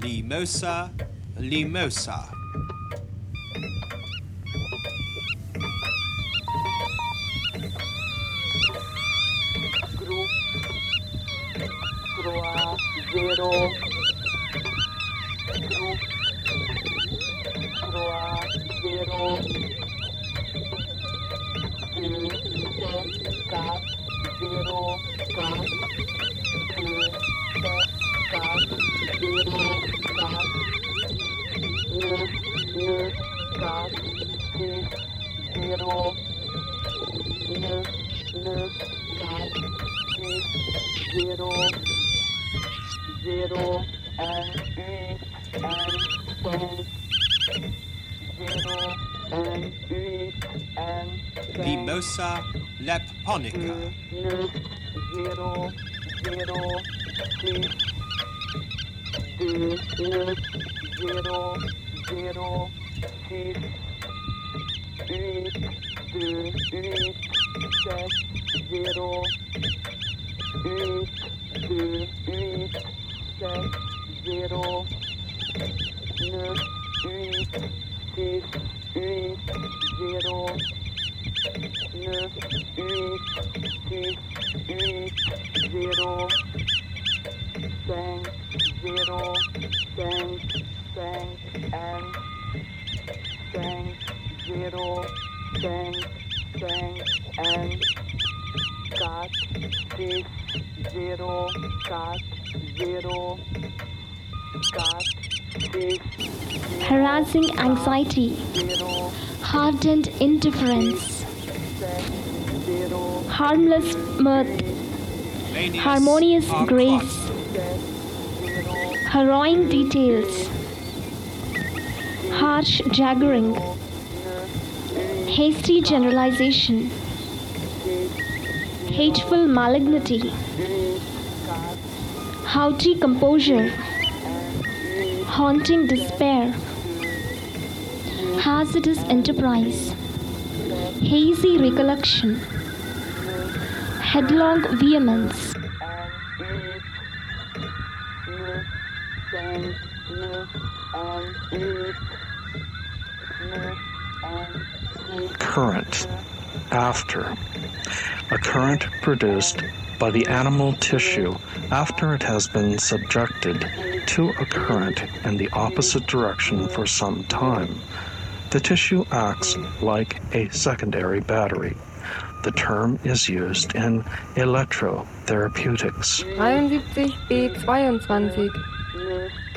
Limosa, limosa. Zero. Limosa lapponica. Harassing anxiety, hardened indifference, harmless mirth, harmonious grace, harrowing details, harsh jaggering, hasty generalization, hateful malignity, haughty composure, haunting despair, hazardous enterprise, hazy recollection, headlong vehemence, Current. After. A current produced by the animal tissue after it has been subjected to a current in the opposite direction for some time. The tissue acts like a secondary battery. The term is used in electrotherapeutics. 73B22.